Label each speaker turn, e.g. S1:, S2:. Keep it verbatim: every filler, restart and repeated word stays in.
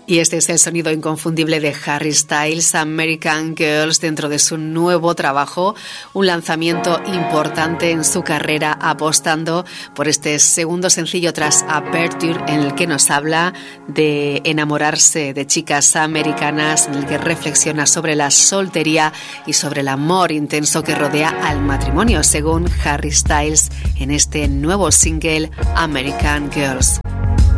S1: Y este es el sonido inconfundible de Harry Styles, American Girls, dentro de su nuevo trabajo, un lanzamiento importante en su carrera, apostando por este segundo sencillo tras Aperture, en el que nos habla de enamorarse de chicas americanas, en el que reflexiona sobre la soltería y sobre el amor intenso que rodea al matrimonio, según Harry Styles en este nuevo single American Girls.